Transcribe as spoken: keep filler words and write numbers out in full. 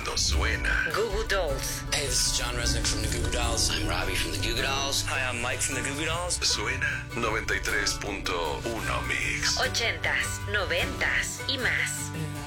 cuando suena. Goo Goo Dolls. Hey, this is John Resnick from the Goo Goo Dolls. I'm Robbie from the Goo Goo Dolls. Hi, I'm Mike from the Goo Goo Dolls. Suena noventa y tres punto uno Mix. Ochentas, noventas y más.